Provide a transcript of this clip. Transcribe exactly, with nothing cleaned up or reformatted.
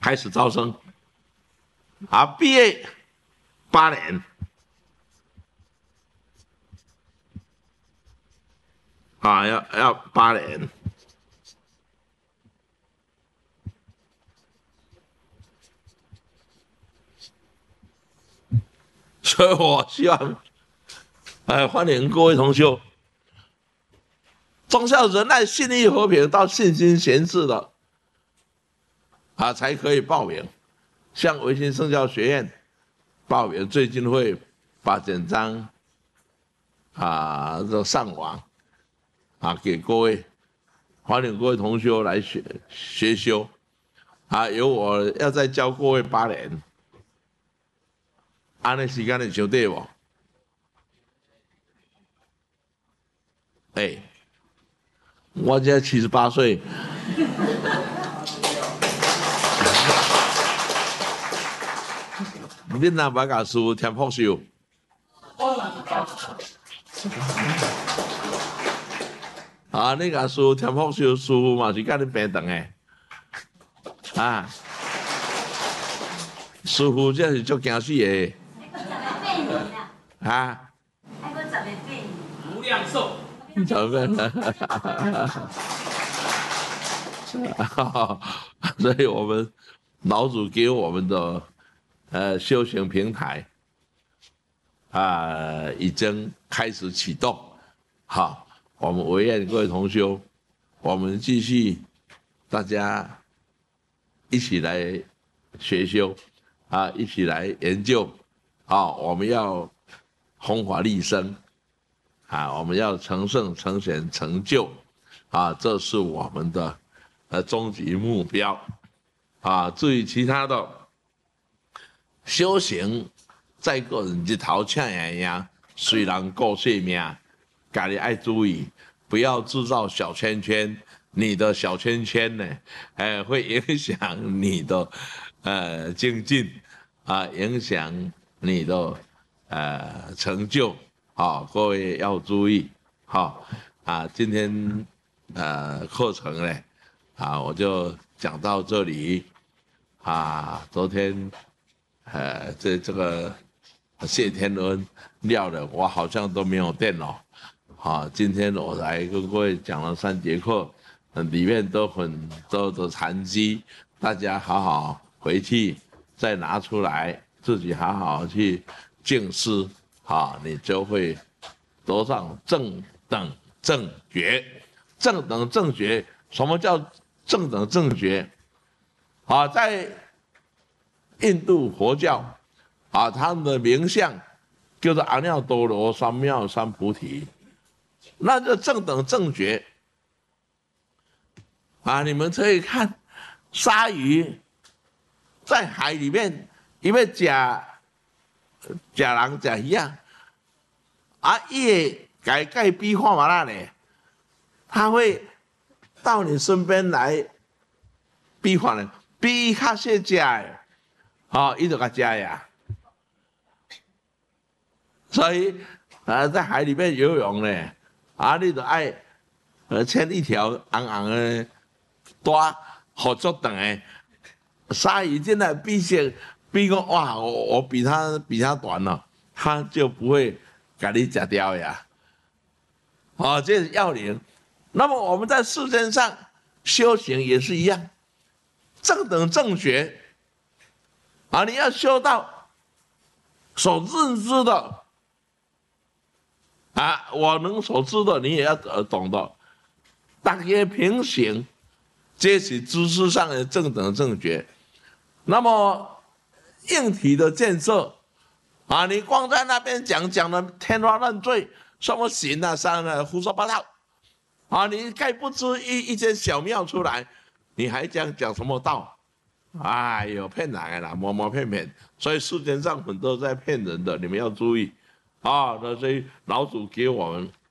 开始招生，啊，毕业八年，啊，要要八年。所以我希望，呃，欢迎各位同修，忠孝仁爱信义和平到信心贤士的，啊，才可以报名。像维新圣教学院报名，最近会把简章啊都上网，啊给各位，欢迎各位同修来学学修，啊，由我要再教各位八年，安尼时间你相对不？哎、欸，我现在七十八岁，你哪把教师傅添福寿？啊，你甲师傅添福寿，师傅嘛是甲你平等诶，啊，师傅这是足惊死诶，啊，还阁十个变无量寿。怎么样？所以我们老祖给我们的呃修行平台啊、呃、已经开始启动。好，我们唯愿各位同修，我们继续大家一起来学修啊，一起来研究啊，我们要弘法利生。啊，我们要成圣、成贤、成就，啊，这是我们的呃终极目标，啊，至于其他的修行，再个人日头请呀呀，虽然过性命，家己爱注意，不要制造小圈圈，你的小圈圈呢，呃，会影响你的呃精进，啊，影响你的呃成就。好，各位要注意，好啊，今天呃课程呢，啊我就讲到这里，啊，昨天呃这这个谢天恩廖的，我好像都没有电脑，好，今天我来跟各位讲了三节课，里面都很多的禅机，大家好好回去再拿出来，自己好好去静思。啊，你就会得上正等正觉。正等正觉，什么叫正等正觉？啊，在印度佛教啊，他们的名相叫做阿耨多罗三藐三菩提，那就正等正觉。啊，你们可以看鲨鱼在海里面，因为假。假人假鱼啊，啊，夜改盖壁画嘛那呢，他会到你身边来壁画呢，比较些食的，好、哦，伊就甲食呀。所以啊，在海里面游泳呢，啊，你就爱呃牵一条红红的大好足长的鲨鱼，现在比些。比讲哇，我我比他比他短了，他就不会给你吃掉呀。啊，这是要领。那么我们在世间上修行也是一样，正等正觉啊，你要修到所认知的啊，我能所知的，你也要懂得，大家平行，这是知识上的正等正觉。那么硬体的建设啊，你光在那边讲讲的天花乱坠，什么行啊山啊胡说八道啊，你盖不出一一间小庙出来，你还讲讲什么道？哎呦，骗人的啦，摸摸骗骗。所以世间上很多在骗人的，你们要注意啊。那所以老祖给我们